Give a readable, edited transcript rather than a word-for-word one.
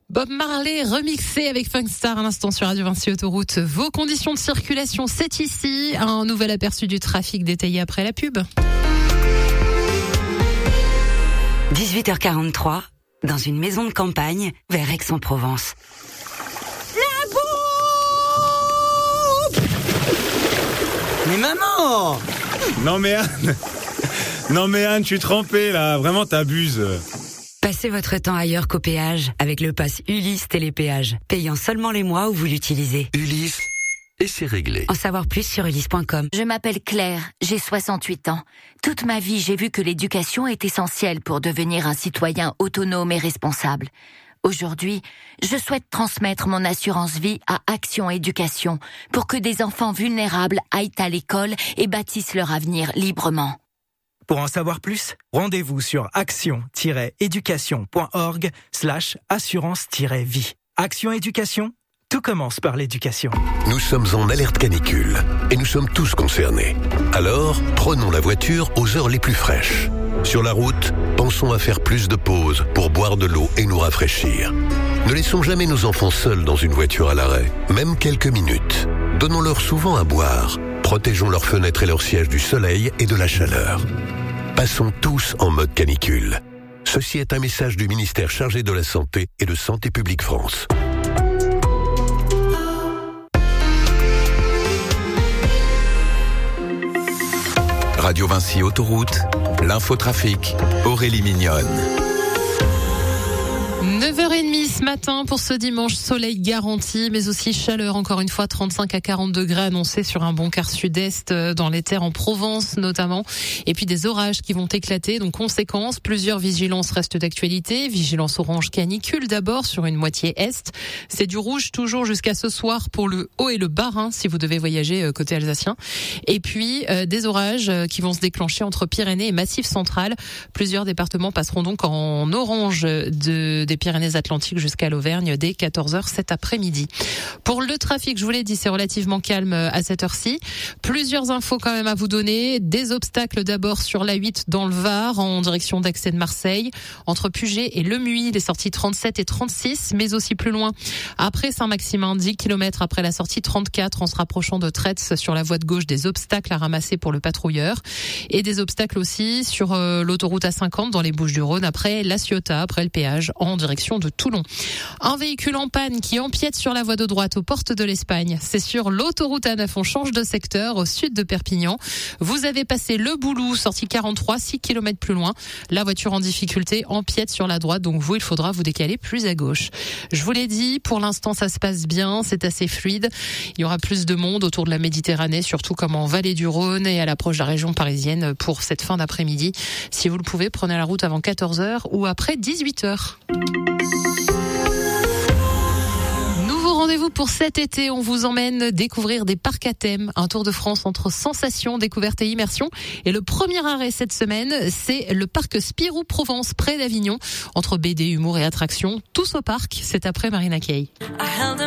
Bob Marley remixé avec Funkstar à l'instant sur Radio Vinci Autoroute. Vos conditions de circulation, c'est ici. Un nouvel aperçu du trafic détaillé après la pub. 18h43, dans une maison de campagne, vers Aix-en-Provence. La bouffe! Mais maman! Non mais Anne, je suis trempé là, vraiment t'abuses. Passez votre temps ailleurs qu'au péage avec le pass Ulysse Télépéage, payant seulement les mois où vous l'utilisez. Ulysse, et c'est réglé. En savoir plus sur ulysse.com. Je m'appelle Claire, j'ai 68 ans. Toute ma vie, j'ai vu que l'éducation est essentielle pour devenir un citoyen autonome et responsable. Aujourd'hui, je souhaite transmettre mon assurance vie à Action Éducation pour que des enfants vulnérables aillent à l'école et bâtissent leur avenir librement. Pour en savoir plus, rendez-vous sur action-education.org/assurance-vie. Action Éducation, tout commence par l'éducation. Nous sommes en alerte canicule et nous sommes tous concernés. Alors, prenons la voiture aux heures les plus fraîches. Sur la route, pensons à faire plus de pauses pour boire de l'eau et nous rafraîchir. Ne laissons jamais nos enfants seuls dans une voiture à l'arrêt, même quelques minutes. Donnons-leur souvent à boire. Protégeons leurs fenêtres et leurs sièges du soleil et de la chaleur. Passons tous en mode canicule. Ceci est un message du ministère chargé de la Santé et de Santé publique France. Radio Vinci Autoroute, l'infotrafic, Aurélie Mignonne. 9h30 ce matin pour ce dimanche, soleil garanti, mais aussi chaleur, encore une fois 35 à 40 degrés annoncés sur un bon quart sud-est dans les terres en Provence notamment. Et puis des orages qui vont éclater, donc conséquence, plusieurs vigilances restent d'actualité. Vigilance orange canicule d'abord sur une moitié est. C'est du rouge toujours jusqu'à ce soir pour le Haut et le Bas-Rhin si vous devez voyager côté alsacien. Et puis des orages qui vont se déclencher entre Pyrénées et Massif central. Plusieurs départements passeront donc en orange des Pyrénées-Atlantiques jusqu'à l'Auvergne dès 14h cet après-midi. Pour le trafic, je vous l'ai dit, c'est relativement calme à cette heure-ci. Plusieurs infos quand même à vous donner. Des obstacles d'abord sur l'A8 dans le Var en direction d'Aix et de Marseille. Entre Puget et Lemuy, les sorties 37 et 36, mais aussi plus loin. Après Saint-Maximin, 10 km après la sortie 34, en se rapprochant de Tretz sur la voie de gauche, des obstacles à ramasser pour le patrouilleur. Et des obstacles aussi sur l'autoroute A50 dans les Bouches-du-Rhône après La Ciotat, après le péage en direction de Toulon. Un véhicule en panne qui empiète sur la voie de droite aux portes de l'Espagne. C'est sur l'autoroute A9, on change de secteur au sud de Perpignan. Vous avez passé le Boulou, sortie 43, 6 km plus loin. La voiture en difficulté empiète sur la droite, donc vous, il faudra vous décaler plus à gauche. Je vous l'ai dit, pour l'instant ça se passe bien, c'est assez fluide. Il y aura plus de monde autour de la Méditerranée, surtout comme en Vallée du Rhône et à l'approche de la région parisienne pour cette fin d'après-midi. Si vous le pouvez, prenez la route avant 14h ou après 18h. Nouveau rendez-vous pour cet été, on vous emmène découvrir des parcs à thème, un tour de France entre sensations, découvertes et immersion. Et le premier arrêt cette semaine, c'est le parc Spirou Provence près d'Avignon, entre BD, humour et attractions, tous au parc, c'est après Marina Kaye.